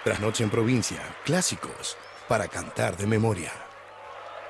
Trasnoche en provincia, clásicos para cantar de memoria.